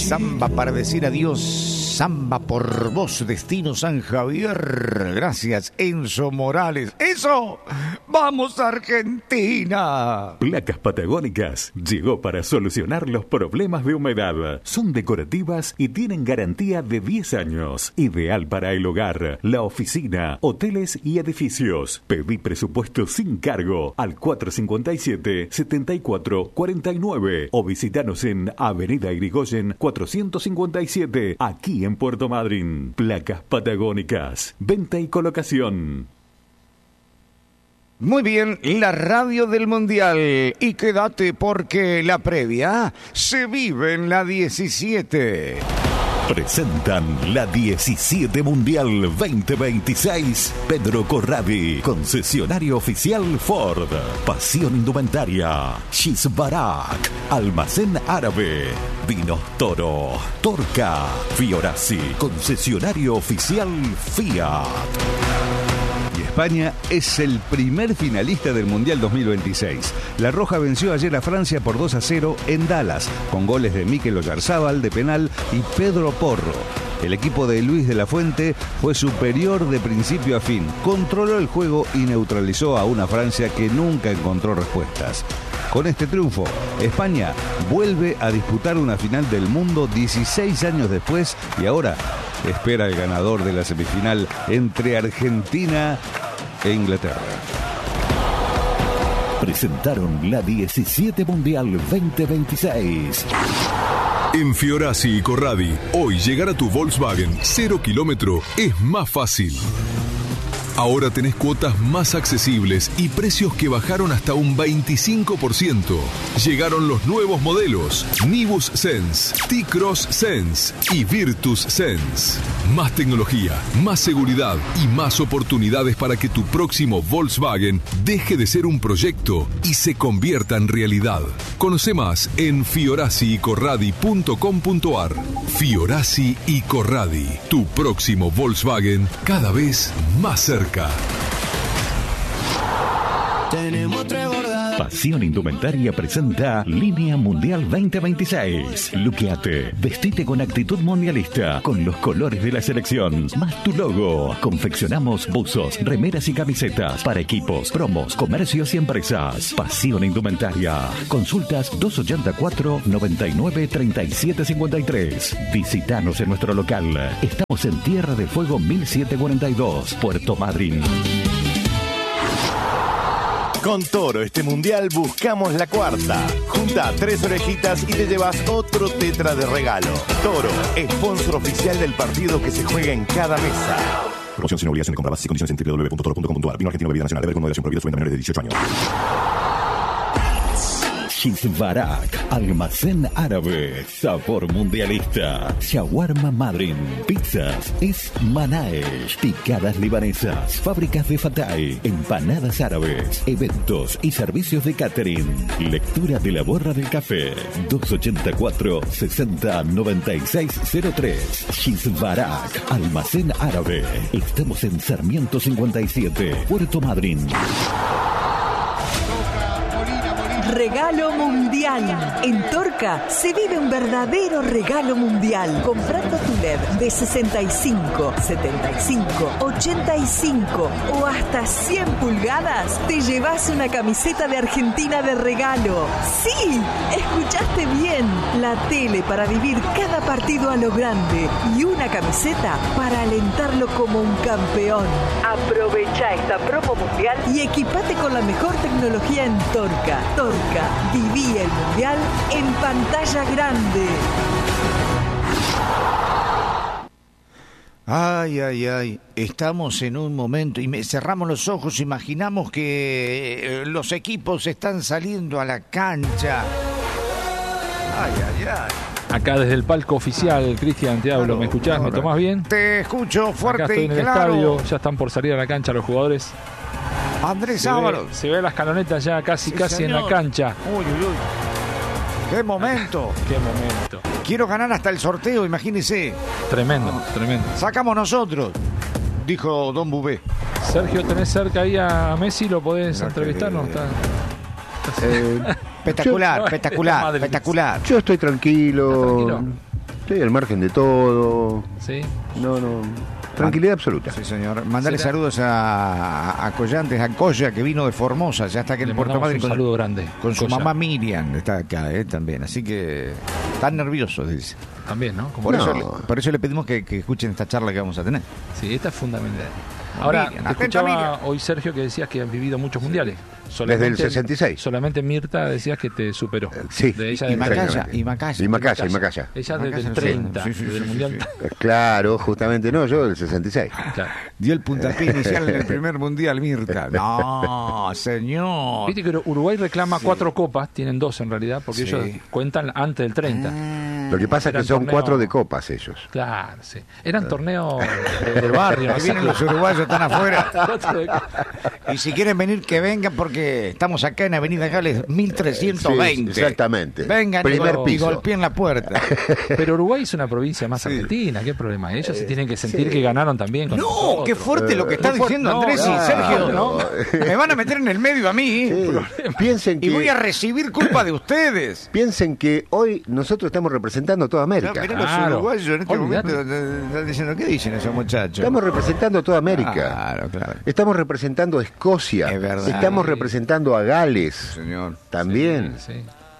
Samba para decir adiós, samba por vos, Destino San Javier. Gracias, Enzo Morales. ¡Eso! ¡Vamos, Argentina! Placas Patagónicas llegó para solucionar los problemas de humedad. Son decorativas y tienen garantía de 10 años. Ideal para el hogar, la oficina, hoteles y edificios. Pedí presupuesto sin cargo al 457-7449 o visitanos en Avenida Irigoyen 457, aquí en Puerto Madryn. Placas Patagónicas, venta y colocación. Muy bien, la radio del Mundial. Y quédate porque la previa se vive en la 17. Presentan la 17 Mundial 2026. Pedro Corradi, concesionario oficial Ford. Pasión Indumentaria, Shizbarak, Almacén Árabe, Vinos Toro, Torca, Fiorazzi, concesionario oficial Fiat. España es el primer finalista del Mundial 2026. La Roja venció ayer a Francia por 2-0 en Dallas, con goles de Mikel Oyarzábal de penal y Pedro Porro. El equipo de Luis de la Fuente fue superior de principio a fin, controló el juego y neutralizó a una Francia que nunca encontró respuestas. Con este triunfo, España vuelve a disputar una final del mundo 16 años después y ahora espera el ganador de la semifinal entre Argentina e Inglaterra. Presentaron la 17 Mundial 2026. En Fiorazzi y Corradi, hoy llegar a tu Volkswagen 0 kilómetro es más fácil. Ahora tenés cuotas más accesibles y precios que bajaron hasta un 25%. Llegaron los nuevos modelos Nibus Sense, T-Cross Sense y Virtus Sense. Más tecnología, más seguridad y más oportunidades para que tu próximo Volkswagen deje de ser un proyecto y se convierta en realidad. Conoce más en fiorazzicorradi.com.ar. Fiorazzi y Corradi, tu próximo Volkswagen cada vez más cerca. Pasión Indumentaria presenta Línea Mundial 2026. Luqueate, vestite con actitud mundialista, con los colores de la selección, más tu logo. Confeccionamos buzos, remeras y camisetas para equipos, promos, comercios y empresas. Pasión Indumentaria. Consultas 284-99-3753. Visítanos en nuestro local. Estamos en Tierra del Fuego 1742, Puerto Madryn. Con Toro este mundial buscamos la cuarta. Junta 3 orejitas y te llevas otro tetra de regalo. Toro, sponsor oficial del partido que se juega en cada mesa. Promoción sin obligación de compra, bases y condiciones en www.toro.com.ar. Vino Argentino, bebida nacional, beber con moderación, prohibido su venta a menores de 18 años. Shizbarak, Almacén Árabe, sabor mundialista. Shawarma Madryn, pizzas, es Manaesh, picadas libanesas, fábricas de Fatay, empanadas árabes, eventos y servicios de catering. Lectura de la borra del café, 284-60-9603. Shizbarak, Almacén Árabe. Estamos en Sarmiento 57, Puerto Madryn. Regalo mundial. En Torca se vive un verdadero regalo mundial. Comprando tu LED de 65, 75, 85 o hasta 100 pulgadas, te llevas una camiseta de Argentina de regalo. ¡Sí! Escuchaste bien. La tele para vivir cada partido a lo grande y una camiseta para alentarlo como un campeón. Aprovecha esta promo mundial y equipate con la mejor tecnología en Torca. Torca, viví el mundial en pantalla grande. Ay, ay, ay, estamos en un momento y cerramos los ojos, imaginamos que los equipos están saliendo a la cancha. Ay, ay, ay. Acá desde el palco oficial, Cristian, te hablo, ¿me escuchás? ¿Me tomás bien? Te escucho fuerte acá estoy y en el claro. estadio, ya están por salir a la cancha los jugadores. Andrés Ábalos. Se ve las canonetas ya casi en la cancha. Uy, uy, uy. ¡Qué momento! ¡Qué momento! Quiero ganar hasta el sorteo, imagínese. Tremendo, tremendo. Sacamos nosotros, dijo Don Bubé. Sergio, ¿tenés cerca ahí a Messi? ¿Lo podés entrevistar? ¿No? Espectacular, espectacular, espectacular. Yo estoy tranquilo. Sí, al margen de todo. Sí. No. Tranquilidad absoluta. Sí, señor. Mandale saludos a Collantes, a Colla, que vino de Formosa, ya está aquí en Puerto Madryn. Un saludo grande. Con su mamá Miriam, está acá también. Así que están nerviosos, dice. También, ¿no? Por eso le pedimos que escuchen esta charla que vamos a tener. Sí, esta es fundamental. Ahora, Miriam, te escuchaba hoy, Sergio, que decías que han vivido muchos mundiales. Desde el 66. Solamente Mirta decías que te superó. Sí. De ella Y Macaya. Ella desde el 30, desde el mundial. Claro, justamente no, yo del 66. Claro. Dio el puntapié inicial en el primer mundial, Mirta. No, señor. Viste que Uruguay reclama 4 copas, tienen 2 en realidad, porque ellos cuentan antes del 30. Lo que pasa es que son 4 de copas ellos. Claro, sí. Eran torneos del barrio. Ahí vienen los uruguayos, están afuera. Y si quieren venir, que vengan, porque estamos acá en Avenida Gales 1320. Sí, exactamente. Vengan y golpeen la puerta. Pero Uruguay es una provincia más argentina. ¿Qué problema? Ellos se tienen que sentir que ganaron también. Con nosotros. Qué fuerte lo que está diciendo Andrés y Sergio. No. Me van a meter en el medio a mí. Piensen que, y voy a recibir culpa de ustedes. Piensen que hoy nosotros estamos representando a toda América. Mirá los uruguayos en este momento están diciendo, ¿qué dicen esos muchachos? Estamos representando a toda América. Claro. Estamos representando a Escocia. Es verdad. Estamos representando a Gales. Señor. También. Sí.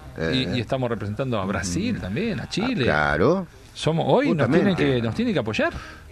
Y estamos representando a Brasil también, a Chile. Claro. Hoy nos tienen que apoyar.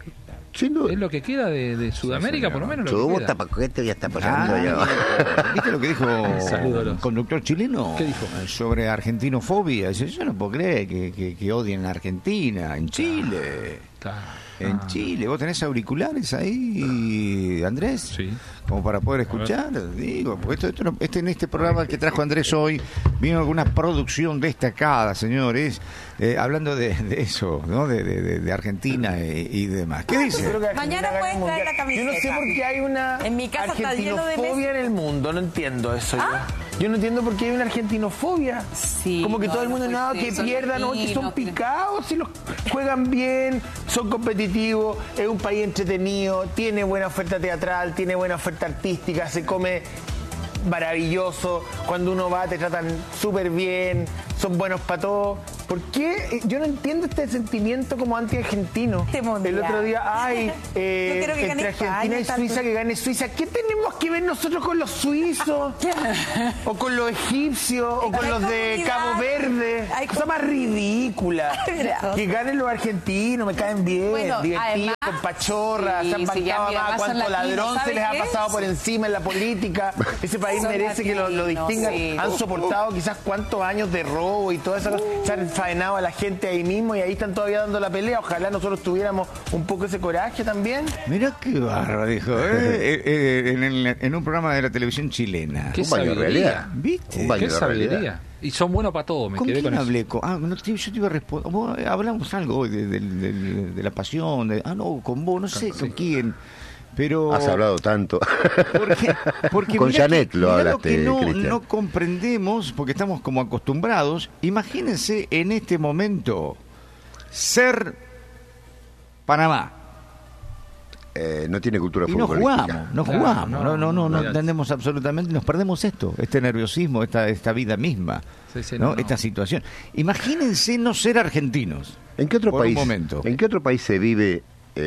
Sin es lo que queda de Sudamérica, por lo menos. Lo que queda. ¿Qué te voy a estar apoyando yo? ¿Viste lo que dijo el conductor chileno? ¿Qué dijo? Sobre argentinofobia. Dice, yo no puedo creer que odien a Argentina, en Chile. Claro. En Chile, ¿vos tenés auriculares ahí, Andrés? Sí. Como para poder escuchar, digo, porque en este programa que trajo Andrés hoy vino alguna producción destacada, señores, hablando de eso, ¿no? De Argentina y demás. ¿Qué dice? Mañana puedes traer la camiseta. Yo no sé por qué hay una en mi casa argentinofobia en el mundo, no entiendo eso. Yo no entiendo por qué hay una argentinofobia. Sí, como que todo el mundo que pierdan, o que son picados, si los juegan bien, son competitivos, es un país entretenido, tiene buena oferta teatral, tiene buena oferta artística, se come maravilloso, cuando uno va te tratan súper bien, son buenos para todo. ¿Por qué? Yo no entiendo este sentimiento como anti-argentino. El otro día, entre Argentina y Suiza, que gane Suiza. ¿Qué tenemos que ver nosotros con los suizos? O con los egipcios, o con los de Cabo Verde. Cosa más ridícula. Que ganen los argentinos, me caen bien, divertidos, con pachorras, se han bancado más. Cuánto ladrón se les ha pasado por encima en la política. Ese país merece que lo distingan. Han soportado quizás cuántos años de robo y toda esa cosa. Se han faenado a la gente ahí mismo y ahí están todavía dando la pelea. Ojalá nosotros tuviéramos un poco ese coraje también. Mirá qué bárbaro, dijo, en un programa de la televisión chilena. Qué sabiduría. ¿Viste? Qué sabiduría. Y son buenos para todo, me quedé con eso. Hablé? Yo te iba a responder. Hablamos algo hoy de la pasión. Con vos, no sé con quién. Pero has hablado tanto. Porque con Janet lo hablaste, lo que no comprendemos, porque estamos como acostumbrados. Imagínense en este momento ser Panamá. No tiene cultura futbolística. No jugamos, no entendemos absolutamente, nos perdemos este nerviosismo, esta vida misma, esta situación. Imagínense no ser argentinos. ¿En qué otro país? Un momento. ¿En qué otro país se vive?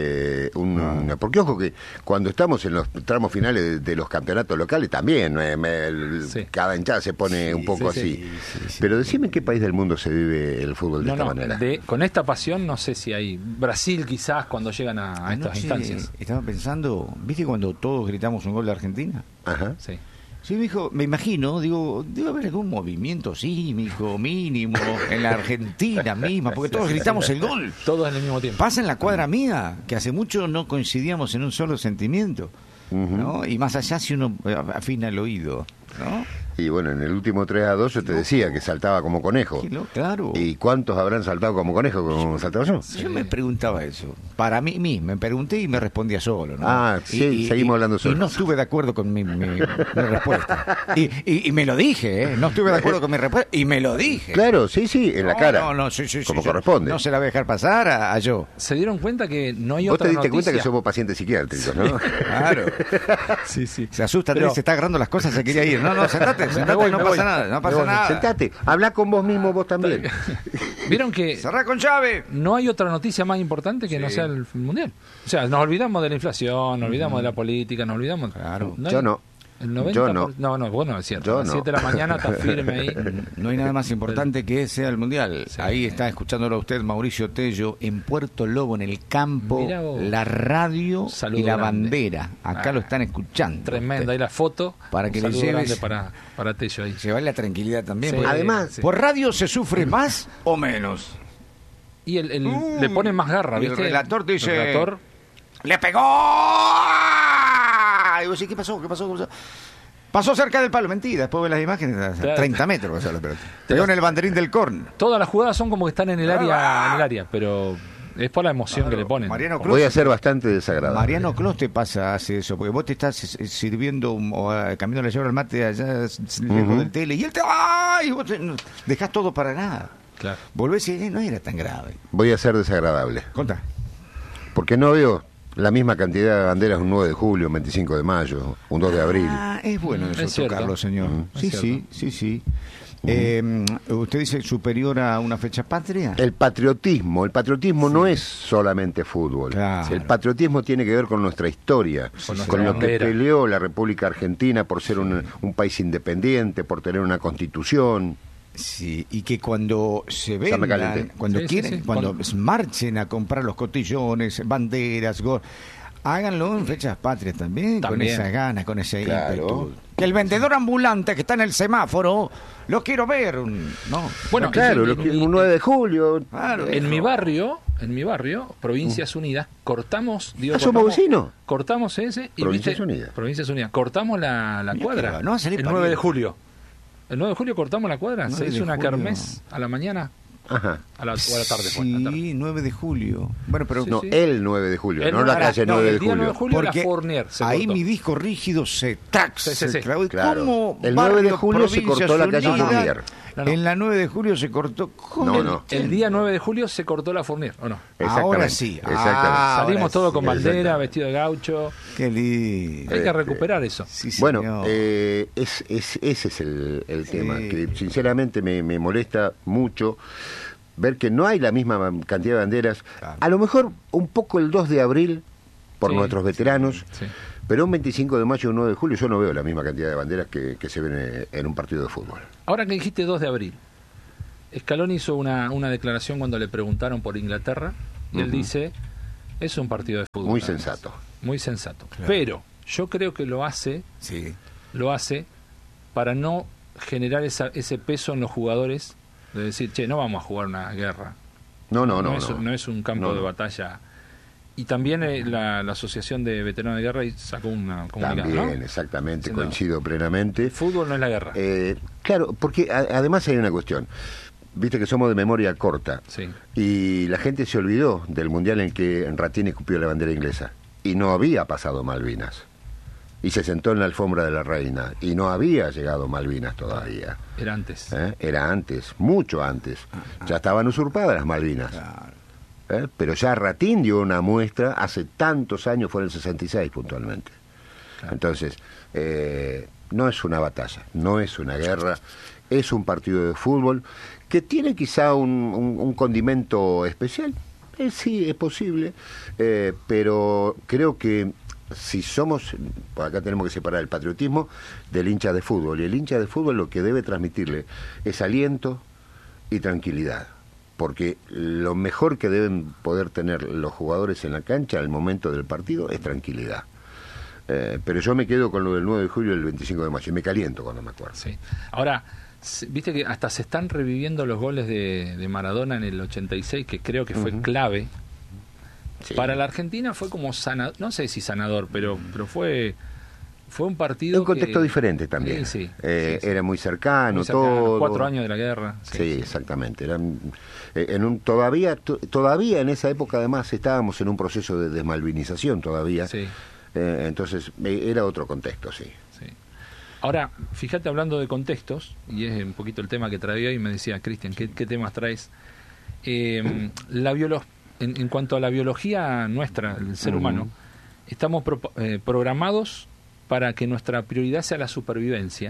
Porque ojo que cuando estamos en los tramos finales de los campeonatos locales también cada hinchada se pone un poco así. Pero decime en qué país del mundo se vive el fútbol de esta manera. Con esta pasión no sé si hay. Brasil quizás cuando llegan a estas instancias. Estaba pensando, ¿viste cuando todos gritamos un gol de Argentina? Ajá. Sí. Sí, me imagino, debe haber algún movimiento sísmico mínimo en la Argentina misma, porque todos gritamos el gol. Todos en el mismo tiempo. Pasa en la cuadra mía, que hace mucho no coincidíamos en un solo sentimiento, ¿no? Y más allá si uno afina el oído, ¿no? Y bueno, en el último 3-2 yo te decía que saltaba como conejo. Claro. ¿Y cuántos habrán saltado como conejo como saltaba yo? Yo me preguntaba eso. Para mí mismo, me pregunté y me respondía solo, ¿no? Seguimos hablando solo. Y no estuve de acuerdo con mi respuesta. Y me lo dije, ¿eh? No estuve de acuerdo con mi respuesta y me lo dije. Claro, sí, en la cara. Sí. Como corresponde. No se la voy a dejar pasar a yo. Se dieron cuenta que no hay otra noticia. Vos te diste cuenta que somos pacientes psiquiátricos, ¿no? Claro. Sí. Se asusta, Andrés, se está agarrando las cosas, se quería ir, ¿no? sentate, no pasa nada, no pasa nada. Sentate, habla con vos mismo, vos también. Vieron que cerrá con llave. No hay otra noticia más importante que no sea el Mundial. O sea, nos olvidamos de la inflación, nos olvidamos de la política, nos olvidamos. Claro. Yo no. El 90%, Yo no. No, vos no es cierto. Yo a las 7 de la mañana está firme ahí. No hay nada más importante que sea el Mundial. Sí. Ahí está escuchándolo a usted, Mauricio Tello, en Puerto Lobo, en el campo, la radio saludo y la grande. bandera. Acá lo están escuchando. Tremenda, ahí la foto. Para que le saludo lleves grande para Tello ahí. Llevar la tranquilidad también. Sí, además, ¿por radio se sufre más o menos? Y le pone más garra, y ¿viste? el relator te dice... El relator, ¡le pegó! Y vos decís, ¿qué pasó? Pasó cerca del palo, mentira, después ves las imágenes, Claro. 30 metros pasó la pelota. Pegó en el banderín del córner. todas las jugadas son como que están en el área, pero es por la emoción que le ponen. Mariano Clos, voy a ser bastante desagradable. Mariano Clos te hace eso, porque vos te estás sirviendo o cambiando la llave al mate allá lejos del tele, y él te... ¡ay! Y vos dejás todo para nada. Claro. Volvés y no era tan grave. Voy a ser desagradable. Contá. Porque no veo la misma cantidad de banderas un 9 de julio, un 25 de mayo, un 2 de abril. Ah, es bueno eso, Es cierto. tocarlo, señor. Es Sí. ¿Usted dice superior a una fecha patria? El patriotismo no es solamente fútbol. Claro. El patriotismo tiene que ver con nuestra historia, nuestra con lo que bandera. peleó la República Argentina por ser un país independiente, por tener una constitución. Sí, y que cuando se Ya me vendan, calenté. cuando Sí, quieren, sí. cuando marchen a comprar los cotillones, banderas, háganlo en fechas patrias también, con También. esas ganas, con ese Claro. ímpetu. Que el vendedor ambulante que está en el semáforo, lo quiero ver, ¿no? Bueno, Claro, un 9 de julio. Claro. En mi barrio, Provincias Unidas, cortamos, ¿somos vecinos? Cortamos ese y Provincias Unidas. Provincias Unidas, cortamos la Mira cuadra. que va, no va a salir el pariente. 9 de julio. El 9 de julio cortamos la cuadra, 9 se hizo de una julio. kermés a la mañana, Ajá. o a la tarde. fue, a la tarde. Sí, 9 de julio. Bueno, pero Sí, No, sí. el 9 de julio, El no la nueve- calle no, 9 el de día 9 de julio. julio porque la Fournier se ahí cortó. mi disco rígido se Sí. clavó. ¿Y Claro. cómo El 9 de barrio, julio se Provincias cortó la calle Unidas? Fournier. No. En la 9 de julio se cortó. ¿Cómo? No. El día 9 de julio se cortó la Fournier, ¿o no? Ahora sí. Exactamente. Ah, Salimos ahora todos sí, con bandera, exactamente. vestido de gaucho. Qué lindo. Hay que recuperar eso. Sí, Bueno, señor. ese es el tema, que sinceramente me molesta mucho ver que no hay la misma cantidad de banderas. Claro. A lo mejor un poco el 2 de abril por Sí, nuestros veteranos, sí. pero un 25 de mayo y un 9 de julio yo no veo la misma cantidad de banderas que se ven en un partido de fútbol. Ahora que dijiste 2 de abril, Scaloni hizo una declaración cuando le preguntaron por Inglaterra y él dice, es un partido de fútbol. Muy nada más". sensato. Muy sensato. Claro. Pero yo creo que lo hace para no generar ese peso en los jugadores de decir, che, no vamos a jugar una guerra. No es un campo No, de no. batalla. Y también la Asociación de Veteranos de Guerra sacó una comunicado, También, ¿no? exactamente, Sí, no. coincido plenamente. El fútbol no es la guerra. Claro, porque además hay una cuestión. Viste que somos de memoria corta. Sí. Y la gente se olvidó del mundial en que Ratini escupió la bandera inglesa. Y no había pasado Malvinas. Y se sentó en la alfombra de la reina. Y no había llegado Malvinas todavía. Era antes. Era antes, mucho antes. Ya estaban usurpadas las Malvinas. Pero ya Ratín dio una muestra hace tantos años, fue en el 66 puntualmente. Claro. Entonces, no es una batalla, no es una guerra, es un partido de fútbol que tiene quizá un condimento especial. Sí, es posible, pero creo que si somos, por acá tenemos que separar el patriotismo del hincha de fútbol, y el hincha de fútbol lo que debe transmitirle es aliento y tranquilidad, porque lo mejor que deben poder tener los jugadores en la cancha al momento del partido es tranquilidad. Pero yo me quedo con lo del 9 de julio y el 25 de mayo, y me caliento cuando me acuerdo. Sí. Ahora, viste que hasta se están reviviendo los goles de Maradona en el 86, que creo que fue clave. Sí. Para la Argentina fue como sanador, no sé si sanador, pero fue un partido Un contexto que- diferente también. Sí. Era muy cercano, Muy cercano, todo. 4 años de la guerra. Sí, exactamente. Todavía en esa época además estábamos en un proceso de desmalvinización todavía. Sí. Entonces era otro contexto, sí. Sí. Ahora, fíjate, hablando de contextos, y es un poquito el tema que traía y me decía, Cristian, ¿qué temas traes? En cuanto a la biología nuestra, el ser humano, estamos programados para que nuestra prioridad sea la supervivencia,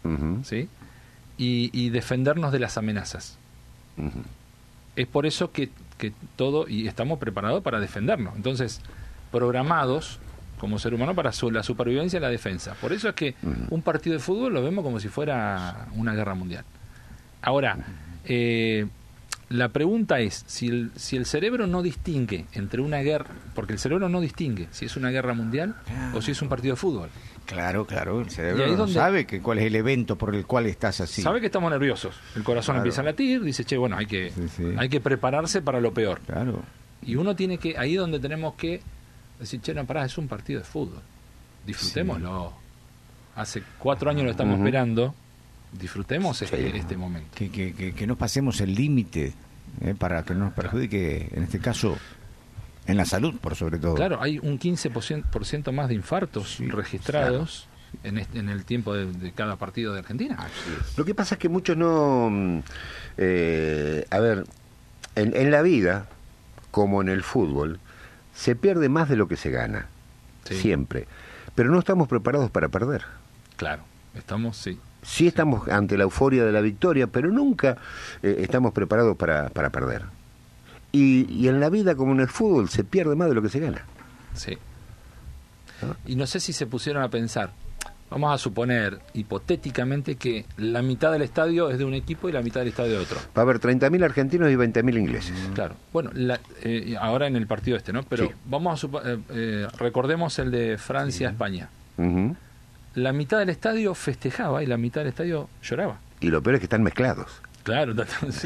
¿sí? Y defendernos de las amenazas. Es por eso que todo, y estamos preparados para defendernos. Entonces, programados como ser humano para la supervivencia y la defensa. Por eso es que un partido de fútbol lo vemos como si fuera una guerra mundial. Ahora, la pregunta es, si el cerebro no distingue entre una guerra, porque el cerebro no distingue si es una guerra mundial o si es un partido de fútbol. Claro, el cerebro no sabe cuál es el evento por el cual estás así. Sabe que estamos nerviosos, el corazón empieza a latir, dice, che, bueno, hay que prepararse para lo peor. Claro. Y uno tiene que, ahí donde tenemos que decir, che, no, pará, es un partido de fútbol, disfrutémoslo. Hace 4 años lo estamos esperando, disfrutemos este momento. Que no pasemos el límite para que no nos perjudique, en este caso, en la salud, por sobre todo. Claro, hay un 15% más de infartos registrados en el tiempo de cada partido de Argentina. Lo que pasa es que muchos no... a ver, en la vida, como en el fútbol, se pierde más de lo que se gana. Siempre. Pero no estamos preparados para perder. Claro, Sí estamos ante la euforia de la victoria, pero nunca estamos preparados para perder. Y en la vida, como en el fútbol, se pierde más de lo que se gana. Sí. Y no sé si se pusieron a pensar, vamos a suponer, hipotéticamente, que la mitad del estadio es de un equipo y la mitad del estadio de otro. Va a haber 30.000 argentinos y 20.000 ingleses. Claro. Bueno, ahora en el partido ¿no? Pero vamos a recordemos el de Francia-España. La mitad del estadio festejaba y la mitad del estadio lloraba. Y lo peor es que están mezclados. Claro,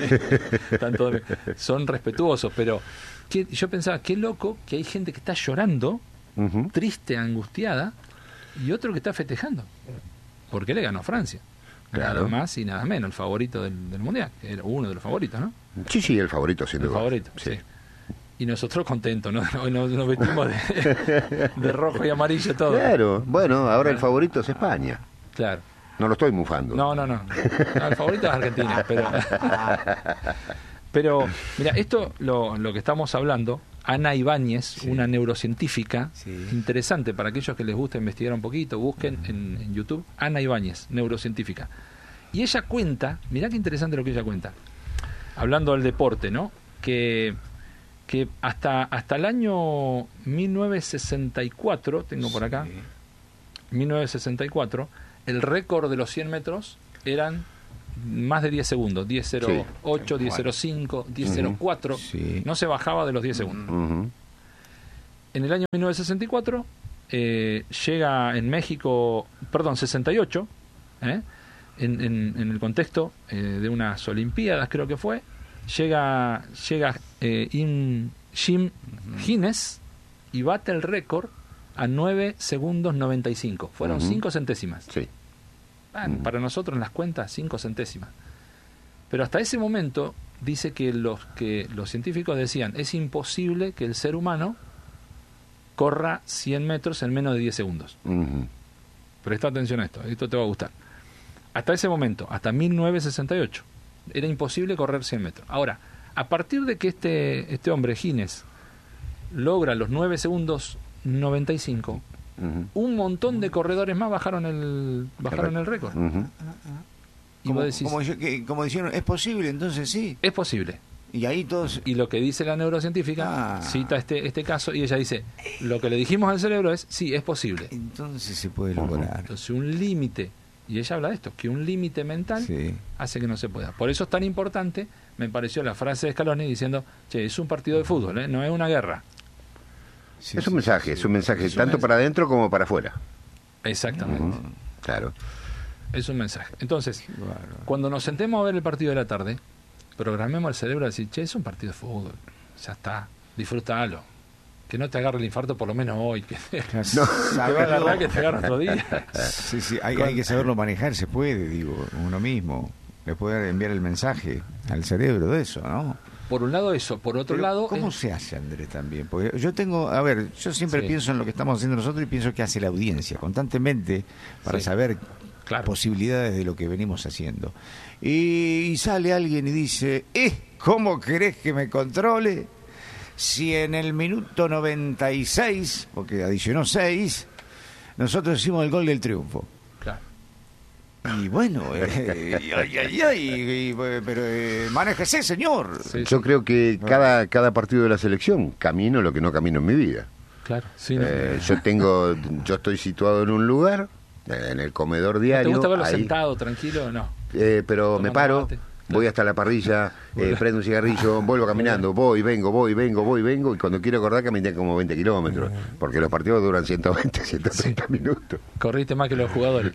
son respetuosos, pero yo pensaba, qué loco que hay gente que está llorando, triste, angustiada, y otro que está festejando. Porque le ganó a Francia. Claro. Nada más y nada menos, el favorito del Mundial. Era uno de los favoritos, ¿no? Sí, el favorito, sin duda. El favorito, sí. Y nosotros contentos, ¿no? Hoy nos vestimos de rojo y amarillo todo. Claro, bueno, ahora el favorito es España. Claro. No lo estoy mufando. No, el favorito es Argentina, pero mira, esto lo que estamos hablando, Ana Ibáñez, una neurocientífica interesante para aquellos que les gusta investigar un poquito, busquen en YouTube, Ana Ibáñez, neurocientífica. Y ella cuenta, mirá qué interesante lo que ella cuenta, hablando del deporte, ¿no? Que hasta el año 1964, tengo por acá, 1964, el récord de los 100 metros eran más de 10 segundos, 10.08, 10.05, 10.04, no se bajaba de los 10 segundos. En el año 1964 llega en México, 68, en el contexto de unas Olimpiadas, creo que fue, llega Jim Guinness y bate el récord a 9 segundos 95. Fueron 5 centésimas. Para nosotros en las cuentas 5 centésimas. Pero hasta ese momento dice que los científicos decían, es imposible que el ser humano corra 100 metros en menos de 10 segundos. Presta atención a esto te va a gustar. Hasta ese momento, hasta 1968, era imposible correr 100 metros. Ahora, a partir de que este hombre, Guinness, logra los 9 segundos 95, un montón de corredores más bajaron el récord. Y vos decís, como dijeron, ¿es posible? Entonces sí. Es posible. Y ahí todos... Y lo que dice la neurocientífica, cita este caso, y ella dice, lo que le dijimos al cerebro es, sí, es posible. Entonces se puede lograr. Entonces un límite, y ella habla de esto, que un límite mental hace que no se pueda. Por eso es tan importante, me pareció la frase de Scaloni diciendo, che, es un partido de fútbol, no es una guerra. Es un mensaje tanto para adentro como para afuera. Exactamente. Claro. Es un mensaje. Entonces, cuando nos sentemos a ver el partido de la tarde, programemos al cerebro a decir, che, es un partido de fútbol, ya está, disfrútalo. Que no te agarre el infarto por lo menos hoy, que te agarre otro día. Hay que saberlo manejar, se puede, uno mismo. Le puede enviar el mensaje al cerebro de eso, ¿no? Por un lado eso, por otro lado... ¿Cómo se hace, Andrés, también? Porque yo yo siempre pienso en lo que estamos haciendo nosotros y pienso que hace la audiencia constantemente para saber posibilidades de lo que venimos haciendo. Y sale alguien y dice, ¿cómo querés que me controle? Si en el minuto 96, porque adicionó 6, nosotros hicimos el gol del triunfo. Claro. Y bueno, pero manéjese, señor. Yo creo que cada partido de la selección camino lo que no camino en mi vida. Claro, sí. No. Yo estoy situado en un lugar, en el comedor diario. ¿Te gusta verlo sentado, tranquilo o no? Pero me paro, mate. voy hasta la parrilla, prendo un cigarrillo, vuelvo caminando, voy, vengo, y cuando quiero acordar caminé como 20 kilómetros, porque los partidos duran 120, 130 minutos. Corriste más que los jugadores.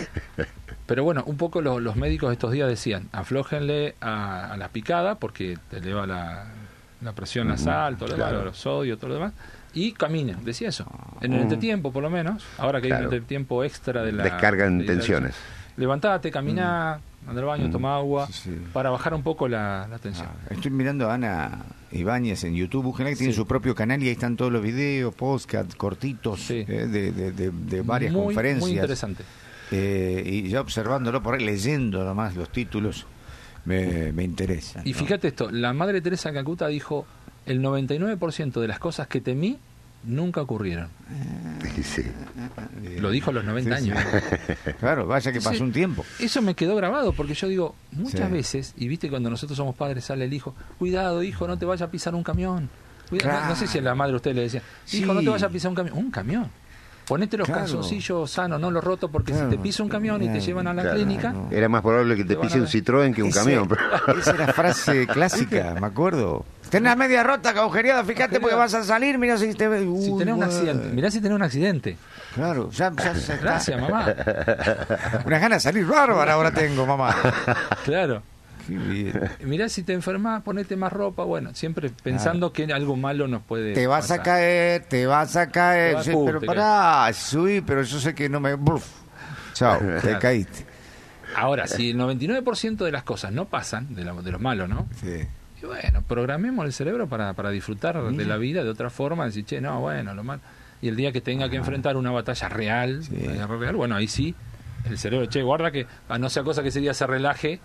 Pero bueno, un poco los médicos estos días decían, aflójenle a la picada, porque te eleva la presión nasal, todo lo demás, los sodio, todo lo demás, y caminen, decía eso. En el entretiempo, por lo menos, ahora que hay un entretiempo extra de la... Descargan tensiones. Levantate, caminá, anda al baño, toma agua, para bajar un poco la tensión. Estoy mirando a Ana Ibáñez en YouTube, búsquenla, que tiene su propio canal y ahí están todos los videos, podcasts cortitos de varias conferencias. Muy interesante. Y ya observándolo por ahí, leyendo nomás los títulos, me interesa. Y fíjate esto, la Madre Teresa de Calcuta dijo, el 99% de las cosas que temí nunca ocurrieron. Sí. Lo dijo a los 90 años. Claro, vaya que pasó un tiempo. Eso me quedó grabado, porque yo digo, muchas veces, y viste cuando nosotros somos padres, sale el hijo, cuidado hijo, no te vayas a pisar un camión. No sé si a la madre usted le decía, hijo, no te vayas a pisar un camión. Un camión. Ponete los calzoncillos sanos, no los rotos, porque si te pisa un camión y te llevan a la clínica... Era más probable que te pise un Citroën que un camión. Esa era frase clásica, me acuerdo. Tenés media rota, agujereada, fíjate porque vas a salir, mira si te... si tenés un accidente, mirá si tenés un accidente. Claro, ya gracias, mamá. Unas ganas de salir bárbara ahora tengo, mamá. Claro. Mirá si te enfermas, ponete más ropa. Bueno, siempre pensando que algo malo nos puede te vas pasar. te vas a caer. Sí, pero pará, subí, pero yo sé que no me... Chao, te caíste. Ahora, si el 99% de las cosas no pasan, de los malos, ¿no? Sí. Y bueno, programemos el cerebro para disfrutar de la vida de otra forma, decir, che, no, bueno, lo mal. Y el día que tenga que enfrentar una batalla real, bueno, ahí sí, el cerebro, che, guarda que a no sea cosa que ese día se relaje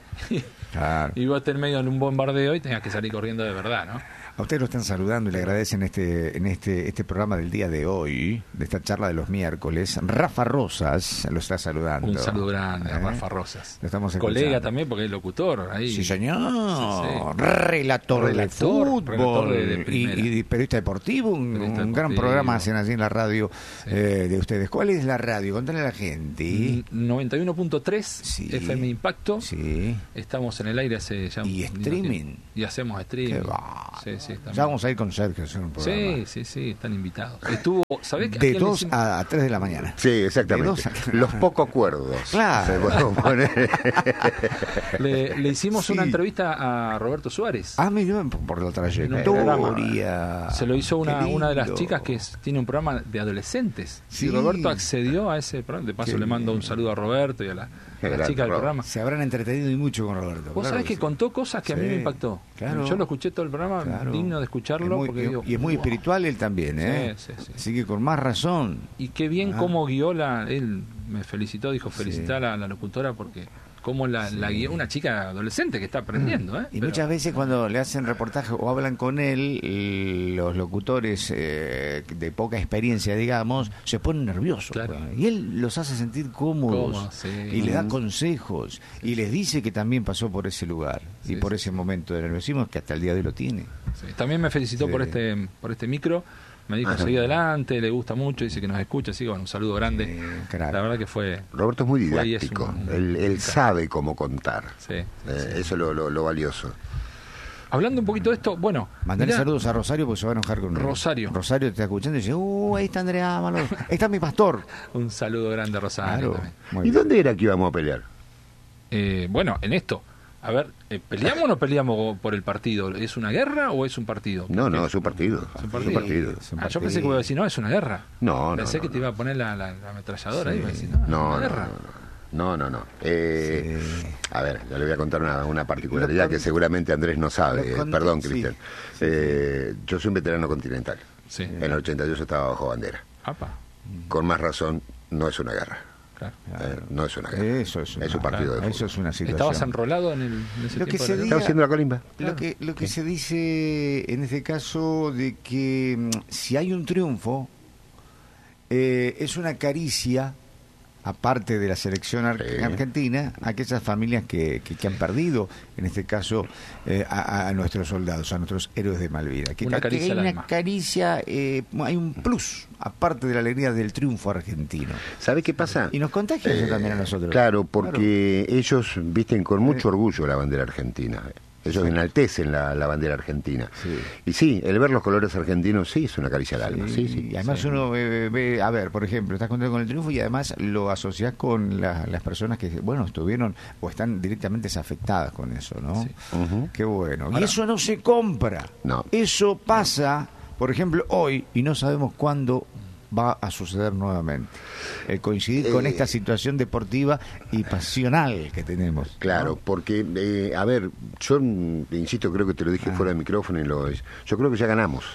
y vos estés en medio de un bombardeo y tengas que salir corriendo de verdad, ¿no? A ustedes lo están saludando y le agradecen este programa del día de hoy, de esta charla de los miércoles. Rafa Rosas lo está saludando. Un saludo grande a Rafa Rosas. Lo estamos colega también, porque es locutor. Ahí. Sí, señor. Relator de fútbol y periodista deportivo. Un gran programa hacen allí en la radio de ustedes. ¿Cuál es la radio? Contale a la gente. 91.3 FM Impacto. Sí. Estamos en el aire hace ya y streaming. Y hacemos streaming. Ya vamos a ir con Sergio a hacer un programa. Sí, están invitados. Estuvo, ¿sabés que de 2 a 3 de la mañana. Sí, exactamente. Los poco acuerdos. Claro. Le hicimos una entrevista a Roberto Suárez. Mira, por la trayectoria. Se lo hizo una de las chicas que tiene un programa de adolescentes. Sí. Y Roberto accedió a ese programa. De paso le mando un saludo a Roberto y a la chica del programa. Se habrán entretenido y mucho con Roberto. Vos sabés que contó cosas que a mí me impactó. Claro. Yo lo escuché todo el programa, digno de escucharlo. Y es muy espiritual él también, ¿eh? Sí. Así que con más razón. Y qué bien cómo guió él me felicitó, dijo felicitar a la locutora porque cómo la guió una chica adolescente que está aprendiendo. Y muchas veces cuando le hacen reportaje o hablan con él, los locutores de poca experiencia, digamos, se ponen nerviosos. Claro. Y él los hace sentir cómodos y le da consejos y les dice que también pasó por ese lugar y por ese momento de nerviosismo que hasta el día de hoy lo tiene. Sí. También me felicitó por este micro. Me dijo, seguí adelante, le gusta mucho, dice que nos escucha, así que bueno, un saludo grande. La verdad que fue... Roberto es muy didáctico, él sabe cómo contar. Eso es lo valioso. Hablando un poquito de esto, bueno... Mandale saludos a Rosario porque se va a enojar con Rosario. Rosario te está escuchando y dice, ahí está Andrea Ámalo, ahí está mi pastor. Un saludo grande a Rosario también. ¿Y dónde era que íbamos a pelear? Bueno, en esto... A ver, ¿peleamos o no peleamos por el partido? ¿Es una guerra o es un partido? No, es un partido. Es un partido. Yo pensé que iba a decir, no, es una guerra. Pensé que te iba a poner la ametralladora ahí. Iba a decir, no, es una guerra. No. A ver, ya le voy a contar una particularidad que seguramente Andrés no sabe. Perdón, Cristian. Yo soy un veterano continental. En el 88 estaba bajo bandera. Con más razón, no es una guerra. No es una guerra. Eso es un partido de fútbol. Eso es una situación. ¿Estabas enrolado en ese lo tiempo? Que se diga, estaba haciendo la colimba. Lo que se dice en este caso de que si hay un triunfo es una caricia aparte de la selección argentina, aquellas familias que han perdido, en este caso, a nuestros soldados, a nuestros héroes de Malvinas. Que hay una caricia, hay un plus, aparte de la alegría del triunfo argentino. ¿Sabe qué pasa? Y nos contagia eso también a nosotros. Claro, porque ellos visten con mucho orgullo la bandera argentina. Ellos enaltecen la bandera argentina. Sí. Y sí, el ver los colores argentinos sí es una caricia al alma. Sí. Y además uno ve, a ver, por ejemplo, estás contento con el triunfo y además lo asociás con las personas que, bueno, estuvieron o están directamente afectadas con eso, ¿no? Sí. Qué bueno. Ahora, y eso no se compra. No. Eso pasa, por ejemplo, hoy y no sabemos cuándo va a suceder nuevamente. El coincidir con esta situación deportiva y pasional que tenemos. Claro, ¿no? Porque, a ver, yo insisto, creo que te lo dije fuera del micrófono y yo creo que ya ganamos.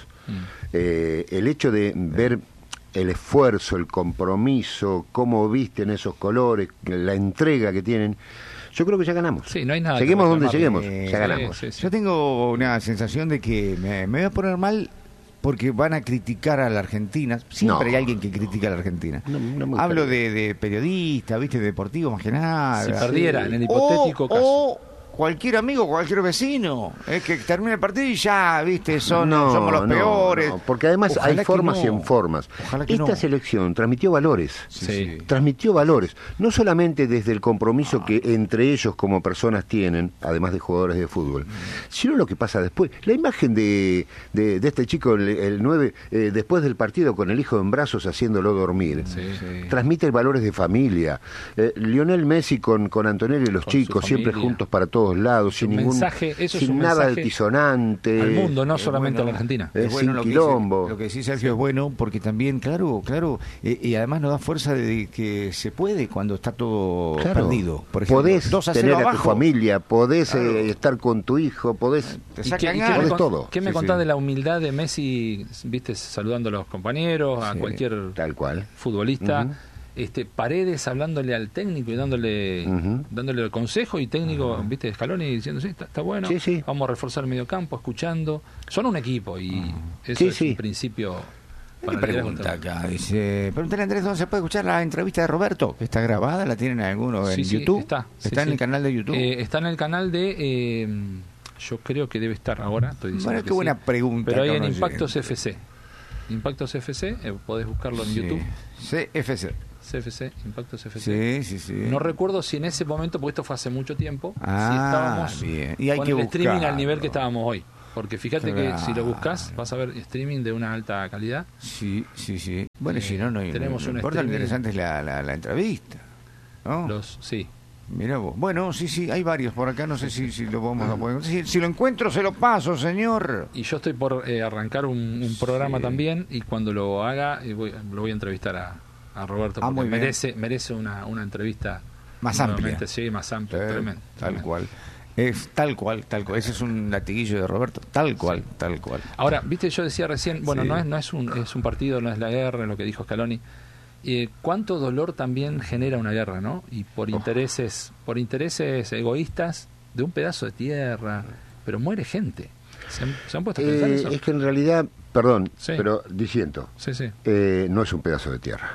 El hecho de ver el esfuerzo, el compromiso, cómo visten esos colores, la entrega que tienen, yo creo que ya ganamos. Sí, no hay nada. Seguimos donde lleguemos, ya ganamos. Sí. Yo tengo una sensación de que me voy a poner mal porque van a criticar a la Argentina. Siempre hay alguien que critica a la Argentina. Hablo de periodistas, ¿viste? De deportivos, más que nada. Si perdiera, en el hipotético caso. Cualquier amigo, cualquier vecino, es que termina el partido y ya, ¿viste? Somos los peores. No, porque además ojalá hay formas y en formas. Esta selección transmitió valores. Sí. Transmitió valores. No solamente desde el compromiso que entre ellos como personas tienen, además de jugadores de fútbol, sino lo que pasa después. La imagen de este chico, el 9, después del partido con el hijo en brazos haciéndolo dormir, transmite valores de familia. Lionel Messi con Antonelli y los chicos, siempre juntos para todos lados, sin ningún mensaje, sin nada altisonante al mundo, no solamente a la Argentina. Es bueno sin quilombo. Lo que dice Sergio es bueno porque también, claro, y además nos da fuerza de que se puede cuando está todo perdido. Por ejemplo, podés tener a tu familia, podés estar con tu hijo, podés todo. ¿Qué me contás de la humildad de Messi, viste, saludando a los compañeros, a cualquier tal cual futbolista? Paredes hablándole al técnico y dándole el consejo, y técnico, viste, Scaloni diciendo, está bueno, vamos a reforzar el mediocampo, escuchando. Son un equipo y eso es un principio. Pregunta acá, pregúntale a Andrés dónde se puede escuchar la entrevista de Roberto, que está grabada, la tienen alguno en YouTube. Está en el canal de YouTube. Está en el canal de, yo creo que debe estar ahora, estoy diciendo. Bueno, qué buena pregunta. Pero hay en Impactos FC. Impactos FC, podés buscarlo en YouTube. CFC, Impactos FC. Sí. No recuerdo si en ese momento, porque esto fue hace mucho tiempo, si estábamos bien. Y hay con que el streaming al nivel que estábamos hoy. Porque fíjate que si lo buscas, vas a ver streaming de una alta calidad. Sí. Bueno, si no tenemos un importa, lo interesante es la entrevista, ¿no? Mirá vos. Bueno, sí, hay varios por acá, no sé si lo vamos a poder. Si lo encuentro, se lo paso, señor. Y yo estoy por arrancar un programa también, y cuando lo haga, lo voy a entrevistar a Roberto, porque merece una entrevista más amplia. Sí, más amplia, tremendo. Tal cual. Es tal cual. Ese es un latiguillo de Roberto, tal cual. Ahora, viste, yo decía recién, bueno, no es un partido, no es la guerra, lo que dijo Scaloni. Cuánto dolor también genera una guerra, ¿no? Y por intereses egoístas de un pedazo de tierra, pero muere gente. ¿Se han puesto a pensar eso? Es que en realidad, perdón, pero diciendo, no es un pedazo de tierra.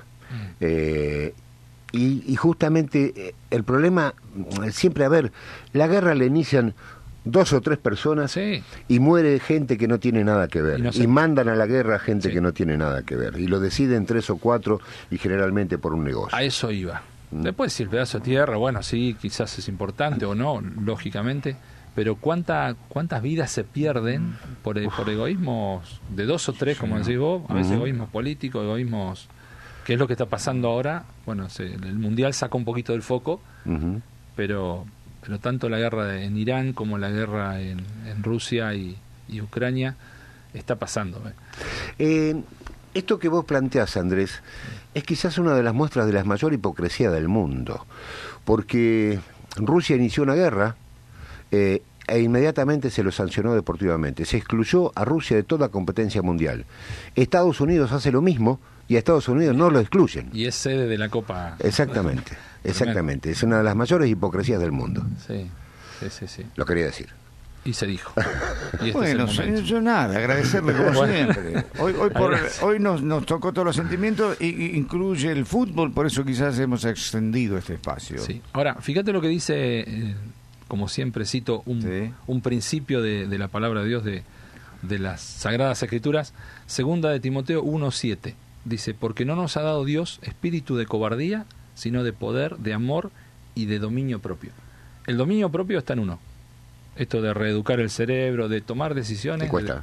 Y justamente el problema, siempre, la guerra la inician 2 o 3 personas y muere gente que no tiene nada que ver. Y mandan a la guerra gente que no tiene nada que ver. Y lo deciden 3 o 4 y generalmente por un negocio. A eso iba. Después, si el pedazo de tierra, bueno, sí, quizás es importante o no, lógicamente. Pero ¿cuántas vidas se pierden por egoísmos de 2 o 3, como decís vos? A veces egoísmos políticos, egoísmos... ¿Qué es lo que está pasando ahora? Bueno, el Mundial saca un poquito del foco, pero tanto la guerra en Irán como la guerra en Rusia y Ucrania está pasando. Esto que vos planteás, Andrés, es quizás una de las muestras de la mayor hipocresía del mundo, porque Rusia inició una guerra e inmediatamente se lo sancionó deportivamente. Se excluyó a Rusia de toda competencia mundial. Estados Unidos hace lo mismo y a Estados Unidos no lo excluyen. Y es sede de la Copa. Exactamente. Es una de las mayores hipocresías del mundo. Sí. Lo quería decir. Y se dijo. Y Bueno, yo nada, agradecerle como siempre. Hoy nos tocó todos los sentimientos, y incluye el fútbol, por eso quizás hemos extendido este espacio. Sí. Ahora, fíjate lo que dice, como siempre cito, un principio de la palabra de Dios, de las Sagradas Escrituras, segunda de Timoteo 1:7. Dice, porque no nos ha dado Dios espíritu de cobardía, sino de poder, de amor y de dominio propio. El dominio propio está en uno. Esto de reeducar el cerebro, de tomar decisiones. Cuesta.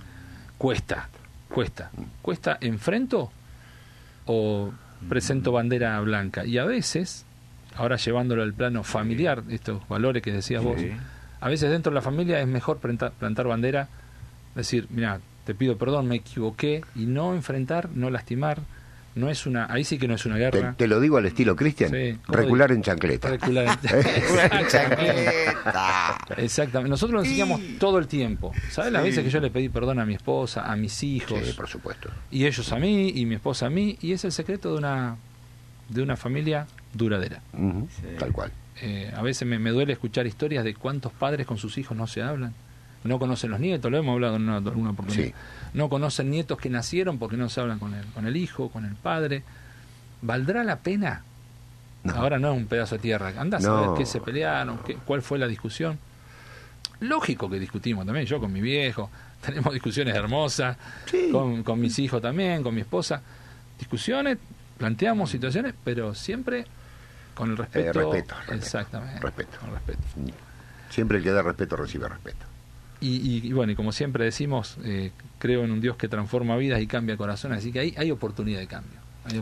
Cuesta, ¿enfrento o presento bandera blanca? Y a veces, ahora llevándolo al plano familiar, estos valores que decías vos, a veces dentro de la familia es mejor plantar bandera, decir, mira, te pido perdón, me equivoqué, y no enfrentar, no lastimar. No es ahí sí que no es una guerra. Te lo digo al estilo Cristian, recular en chancleta. Recular en chancleta. Exactamente. Nosotros lo enseñamos todo el tiempo. ¿Sabes las veces que yo le pedí perdón a mi esposa, a mis hijos? Sí, por supuesto. Y ellos a mí, y mi esposa a mí, y es el secreto de una familia duradera. Tal cual. A veces me duele escuchar historias de cuántos padres con sus hijos no se hablan. No conocen los nietos, lo hemos hablado en alguna oportunidad. Sí. No conocen nietos que nacieron porque no se hablan con el hijo, con el padre. ¿Valdrá la pena? No. Ahora no es un pedazo de tierra. Andá a saber qué se pelearon, cuál fue la discusión. Lógico que discutimos también, yo con mi viejo. Tenemos discusiones hermosas, con mis hijos también, con mi esposa. Discusiones, planteamos situaciones, pero siempre con el respeto. Respeto. Exactamente. Respeto. Con respeto. Siempre el que da respeto recibe respeto. Y bueno, y como siempre decimos, creo en un Dios que transforma vidas y cambia corazones, así que hay oportunidad de cambio.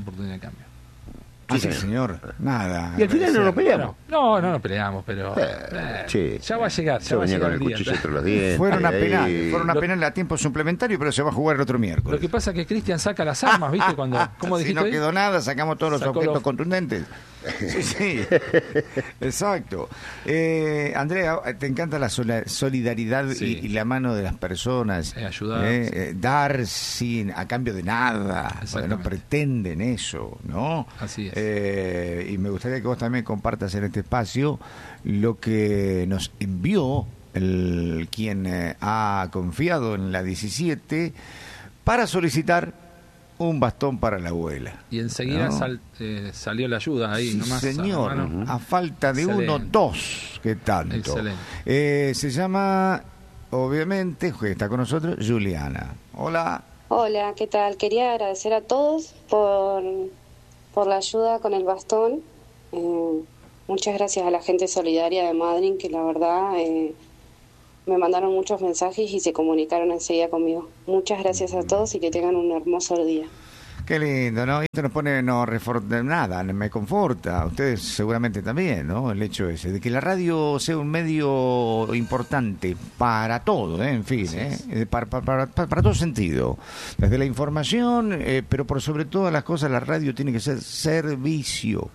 Sí, señor. Nada. Y al final no nos peleamos. No nos peleamos, pero ya va a llegar. Yo venía con el cuchillo entre los dientes. Fueron a penal a tiempo suplementario, pero se va a jugar el otro miércoles. Lo que pasa es que Cristian saca las armas, ¿viste? ¿Cómo dijiste? Si no quedó nada, sacamos todos los objetos contundentes. Sí. Exacto. Andrea, te encanta la solidaridad y la mano de las personas. Ayudar. Dar a cambio de nada. No pretenden eso, ¿no? Así es. Y me gustaría que vos también compartas en este espacio lo que nos envió quien ha confiado en la 17 para solicitar un bastón para la abuela. Y enseguida salió la ayuda ahí, nomás. Señor, a falta de dos, ¿qué tanto? Excelente. Se llama, obviamente, está con nosotros, Juliana. Hola. Hola, ¿qué tal? Quería agradecer a todos por la ayuda con el bastón. Muchas gracias a la gente solidaria de Madryn, que la verdad me mandaron muchos mensajes y se comunicaron enseguida conmigo. Muchas gracias a todos y que tengan un hermoso día. Qué lindo, ¿no? Esto nos pone, nada, me conforta. Ustedes seguramente también, ¿no? El hecho ese, de que la radio sea un medio importante para todo, en fin, para todo sentido. Desde la información, pero por sobre todas las cosas, la radio tiene que ser servicio.